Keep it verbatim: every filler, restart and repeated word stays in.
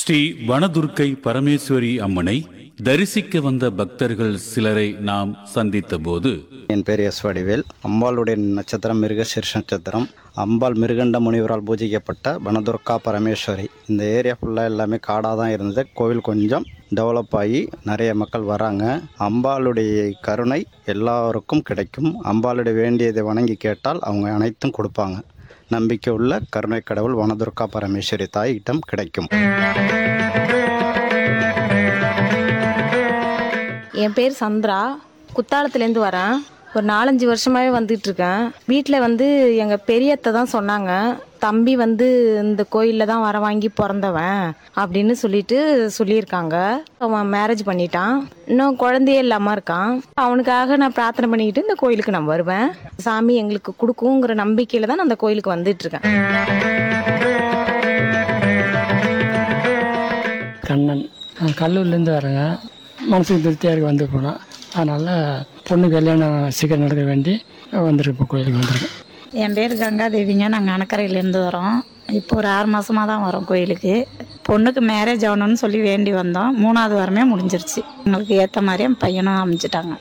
ஸ்ரீ வனதுர்க்கை பரமேஸ்வரி அம்மனை தரிசிக்க வந்த பக்தர்கள் சிலரை நாம் சந்தித்த போது, என் பேர் எஸ் வடிவேல். அம்பாளுடைய நட்சத்திரம் மிருகசீர்ஷ நட்சத்திரம். அம்பாள் மிருகண்ட முனிவரால் பூஜிக்கப்பட்ட வனதுர்க்கா பரமேஸ்வரி. இந்த ஏரியா ஃபுல்லாக எல்லாமே காடாக தான் இருந்தது. கோவில் கொஞ்சம் டெவலப் ஆகி நிறைய மக்கள் வராங்க. அம்பாளுடைய கருணை எல்லாருக்கும் கிடைக்கும். அம்பாளுடைய வேண்டியதை வணங்கி கேட்டால் அவங்க அனைத்தும் கொடுப்பாங்க. நம்பிக்கை உள்ள கருணை கடவுள் வனதுர்க்கா பரமேஸ்வரி தாயிடம் கிடைக்கும். என் பேர் சந்திரா, குத்தாலத்துலேருந்து வரேன். ஒரு நாலஞ்சு வருஷமாகவே வந்துட்டுருக்கேன். வீட்டில் வந்து எங்கள் பெரியத்தை தான் சொன்னாங்க, தம்பி வந்து இந்த கோயிலில் தான் வர வாங்கி பிறந்தவன் அப்படின்னு சொல்லிட்டு சொல்லியிருக்காங்க. அவன் மேரேஜ் பண்ணிட்டான், இன்னும் குழந்தையே இல்லாமல் இருக்கான். அவனுக்காக நான் பிரார்த்தனை பண்ணிக்கிட்டு இந்த கோயிலுக்கு நான் வருவேன். சாமி எங்களுக்கு கொடுக்குங்கிற நம்பிக்கையில் தான் நான் அந்த கோயிலுக்கு வந்துட்டுருக்கேன். கண்ணன், நான் கல்லூர்லேருந்து வரேங்க. மனசுக்கு திருப்தியாக இருக்கு வந்து போனால். அதனால் பொண்ணு கல்யாணம் சீக்கிரம் நடக்க வேண்டி வந்துருக்கு கோயிலுக்கு வந்துருக்கேன். என் பேர் கங்காதேவிங்க. நாங்கள் அணக்கரையிலேருந்து வரோம். இப்போ ஒரு ஆறு மாதமாக தான் வரோம் கோயிலுக்கு. பொண்ணுக்கு மேரேஜ் ஆகணும்னு சொல்லி வேண்டி வந்தோம். மூணாவது வாரமே முடிஞ்சிருச்சு. எங்களுக்கு ஏற்ற மாதிரியே பையனும் அமைச்சிட்டாங்க.